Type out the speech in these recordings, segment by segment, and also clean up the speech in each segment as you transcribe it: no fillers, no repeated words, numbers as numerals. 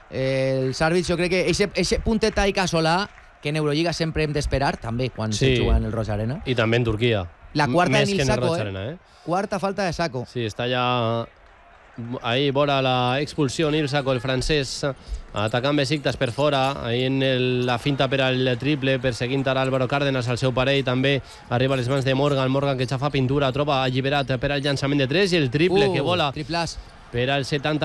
Els àrbits, jo crec que eixe puntet i casolà, que en Eurolliga sempre hem d'esperar, també quan se juga en el Roig Arena. I també en Turquia. La quarta més de que en el Sacco, Roig Arena, Quarta falta de Sacco. Sí, està ja ahí vora la expulsió Nil Sacco, el francès, atacant Besiktas per fora, ahí en la finta per al triple, perseguint ara Álvaro Cárdenas, al seu parell, també arriba a les mans de Morgan que ja fa pintura, troba alliberat per al llançament de 3 i el triple que vola triplàs per al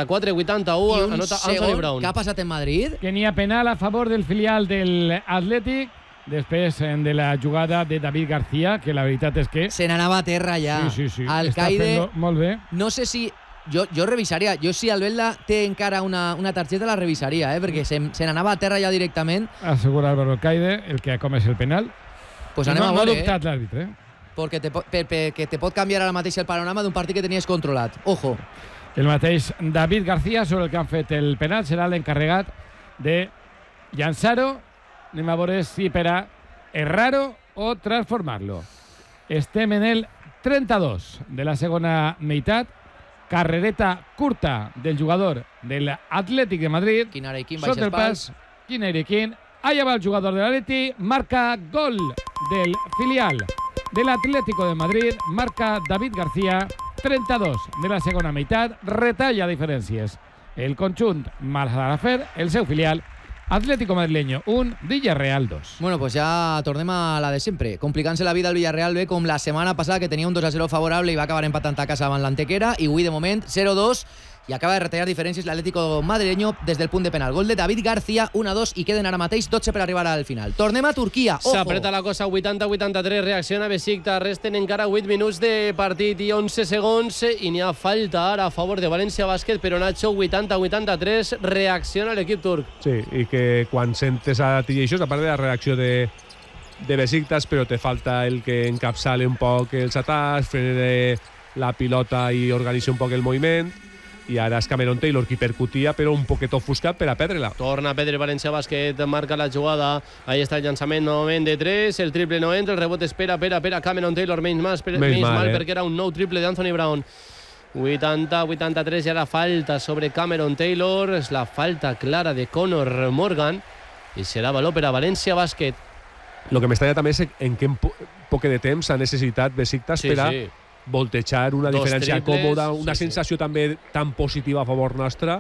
74-81, anota Anthony Brown. Què ha passat en Madrid? Que n'hi ha penal a favor del filial del Atlètic després de la jugada de David García, que la veritat és que... Se n'anava a terra ja. Sí. Al està Caide, fent molt bé. No sé si... Jo revisaria. Jo si el Velda té encara una targeta la revisaria, perquè se n'anava a terra ja directament. Assegura Álvaro Alcaide, el que ha comès el penal. Pues anem a veure, no ha dubtat l'àrbitre. Perquè te pot canviar ara mateix el panorama d'un partit que tenies controlat. Ojo. El mateix David García, sobre el que han fet el penal, serà l'encarregat de llançar-ho. Anem a veure si per a errar-ho o transformar-lo. Estem en el 32 de la segona meitat. Carrereta curta del jugador del Atlètic de Madrid. Sota el pas, Quinairequín. Allà va el jugador de l'Atleti. Marca gol del filial de l'Atlético de Madrid. Marca David García. 32 de la segona meitat. Retalla diferències el conjunt Malafer, el seu filial. Atlético madrileño 1, Villarreal 2. Bueno, pues ya tornem a la de sempre. Complicant-se la vida al Villarreal B, com la setmana passada, que tenia un 2-0 favorable i va acabar empatant a casa davant l'Antequera, i avui de moment 0-2, i acaba de retallar diferències l'Atlético madrileño des del punt de penal. Gol de David García, 1-2, i queden ara mateix 12 per arribar al final. Tornem a Turquia. Ojo! S'apreta la cosa, 80-83, reacciona Besiktas, resten encara 8 minuts de partit i 11 segons, i n'hi ha falta ara a favor de València Bàsquet, però Nacho, 80-83, reacciona l'equip turc. Sí, i que quan sentes a ti això, a part de la reacció de Besiktas, però te falta el que encapçale un poc els atacs, frene la pilota i organitza un poc el moviment. I ara és Cameron Taylor qui percutia, però un poquet ofuscat per a perdre-la. Torna a perdre València Bàsquet, marca la jugada, ahí està el llançament novament de 3, el triple no entra, el rebot espera a Cameron Taylor, menys mal perquè era un nou triple d'Anthony Brown. 80-83, i ara falta sobre Cameron Taylor, és la falta clara de Conor Morgan, i serà valor per a València Bàsquet. El que m'estranya també és en quin poc de temps ha necessitat Besiktas per a voltejar una diferència còmoda, una sensació també tan positiva a favor nostra,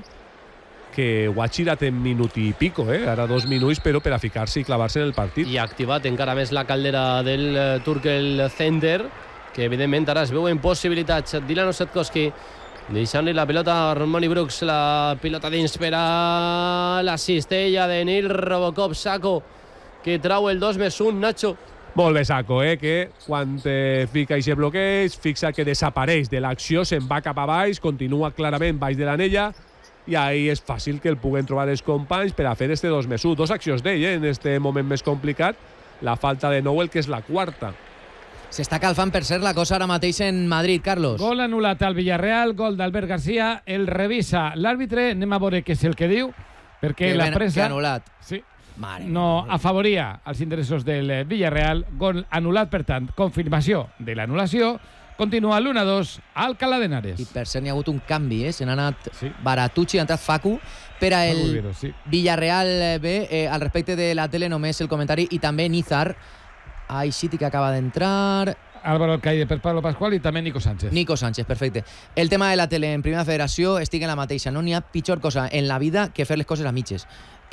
que ho ha girat en minut i pico, ara 2 minuts, però per a ficar-se i clavar-se en el partit. I ha activat encara més la caldera del Turkel Center, que evidentment ara es veuen possibilitats. Dylan Osetkowski deixant-li la pilota a Romani Brooks, la pilota dins per a la cistella de Nil Robocop. Sacco, que trau el 2+1, Nacho. Molt bé, Sacco, que quan fica aquest bloqueig, fixa que desapareix de l'acció, se'n va cap a baix, continua clarament baix de l'anella, i ahí és fàcil que el puguen trobar els companys per a fer este 2+1. 2 accions d'ell, en este moment més complicat. La falta de Nowell, que és la quarta. S'està calfant, per ser la cosa ara mateix en Madrid, Carlos. Gol anul·lat al Villarreal, gol d'Albert García, el revisa l'àrbitre, anem a veure què és el que diu, perquè la pressa... Que anul·lat. Sí. No afavoria els interessos del Villarreal, gol anul·lat, per tant, confirmació de l'anul·lació. Continua l'1-2 al Alcalá de Henares. I per cert, n'hi ha hagut un canvi, se n'ha anat Baratucci, ha entrat Facu per a el Villarreal B. Al respecte de la tele, només el comentari, i també Nizar, City, que acaba d'entrar. Álvaro Alcaide per Pablo Pascual i també Nico Sánchez. Nico Sánchez, perfecte. El tema de la tele en Primera Federació estic en la mateixa. No n'hi ha pitjor cosa en la vida que fer les coses a mitges.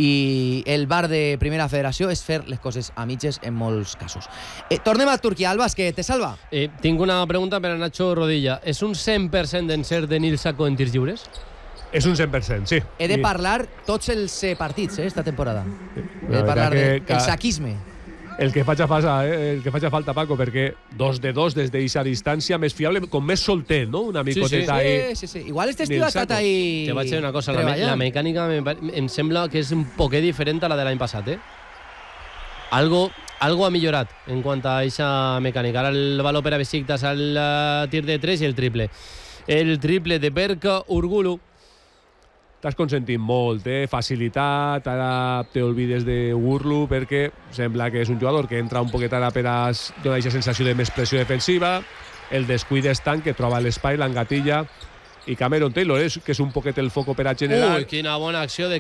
I el bar de Primera Federació és fer les coses a mitges en molts casos. Tornem a Turquia, al bàsquet. Te salva? Tinc una pregunta per a Nacho Rodilla. És un 100% d'encert de Nil Sacco en tirs lliures? És un 100%, sí. He de parlar tots els partits, esta temporada. He de parlar del saquisme. El que faig a falta, Paco, perquè 2 de 2 des d'eixa distància, més fiable, com més solter, no? Una micoteta ahí. Sí. Igual este estiu ha estat ahí... Te vaig dir una cosa, la mecànica em sembla que és un poquet diferent a la de l'any passat, Algo ha millorat en quant a eixa mecànica. Ara el valor per a Besiktas al tir de 3 i el triple. El triple de Berk Urgulu. T'has consentint molt, facilitat, ara t'olvides de Urgulu perquè sembla que és un jugador que entra un poquet ara per a donar aquesta sensació de més pressió defensiva, el descuid és tant que troba l'espai, l'engatilla, i Cameron Taylor, que és un poquet el foco per a generar. Quina bona acció de